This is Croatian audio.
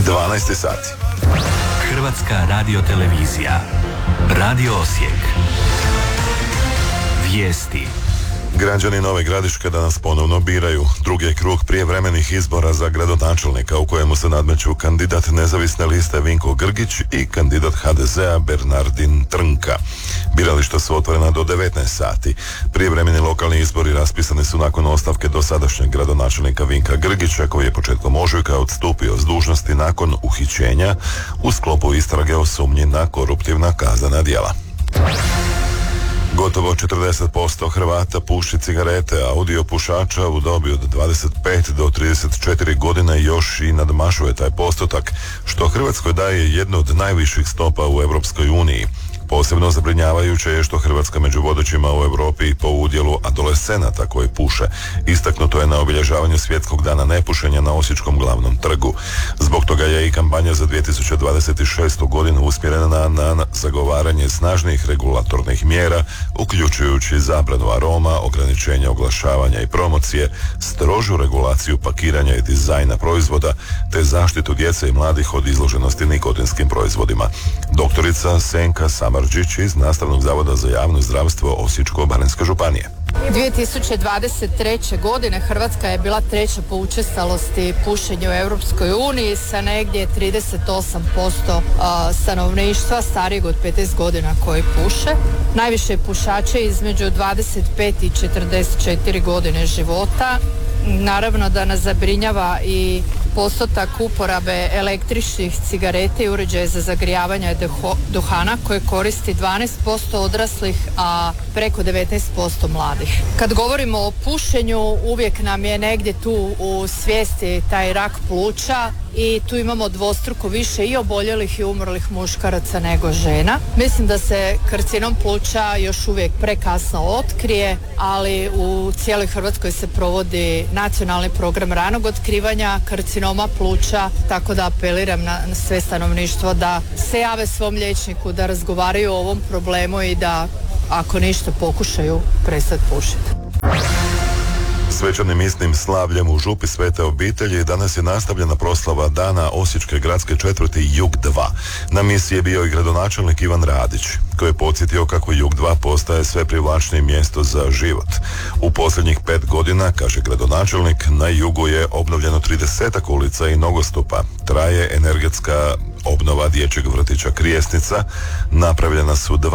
12 sati. Hrvatska radiotelevizija. Radio Osijek. Vijesti. Građani Nove Gradiške danas ponovno biraju. Drugi je krug prijevremenih izbora za gradonačelnika u kojemu se nadmeću kandidat nezavisne liste Vinko Grgić i kandidat HDZ-a Bernardin Trnka. Birališta su otvorena do 19 sati. Prijevremeni lokalni izbori raspisani su nakon ostavke dosadašnjeg gradonačelnika Vinka Grgića, koji je početkom ožujka odstupio s dužnosti nakon uhićenja u sklopu istrage o sumnji na koruptivna kaznena djela. Gotovo 40% Hrvata puši cigarete, a udio pušača u dobi od 25 do 34 godine još i nadmašuje taj postotak, što Hrvatskoj daje jednu od najviših stopa u Europskoj uniji. Posebno zabrinjavajuće je što Hrvatska među vodećima u Europi po udjelu adolescenata koji puše. Istaknuto je na obilježavanju Svjetskog dana nepušenja na Osječkom glavnom trgu. Zbog toga je i kampanja za 2026. godinu usmjerena na zagovaranje snažnih regulatornih mjera, uključujući zabranu aroma, ograničenje oglašavanja i promocije, strožu regulaciju pakiranja i dizajna proizvoda, te zaštitu djece i mladih od izloženosti nikotinskim proizvodima. Doktorica Senka Samarđić iz Nastavnog zavoda za javno zdravstvo Osječko-baranjske županije. 2023. godine Hrvatska je bila treća po učestalosti pušenja u Europskoj uniji sa negdje 38% stanovništva starijeg od 15 godina koji puše. Najviše pušače između 25 i 44 godine života. Naravno da nas zabrinjava i postotak uporabe električnih cigareta i uređaja za zagrijavanje duhana koje koristi 12% odraslih, a preko 19% mladih. Kad govorimo o pušenju, uvijek nam je negdje tu u svijesti taj rak pluća i tu imamo dvostruko više i oboljelih i umrlih muškaraca nego žena. Mislim da se karcinom pluća još uvijek prekasno otkrije, ali u cijeloj Hrvatskoj se provodi nacionalni program ranog otkrivanja karcinoma pluća, tako da apeliram na sve stanovništvo da se jave svom liječniku, da razgovaraju o ovom problemu i da ako ništa pokušaju prestati pušiti. Svečanim misnim slavljem u župi Svete obitelji danas je nastavljena proslava dana Osječke gradske četvrti Jug 2. Na misiji je bio i gradonačelnik Ivan Radić, koji je podsjetio kako Jug 2 postaje sve privlačnije mjesto za život. U posljednjih 5 godina, kaže gradonačelnik, na jugu je obnovljeno 30 ulica i nogostupa. Traje energetska obnova dječjeg vrtića Krijesnica, napravljena su 2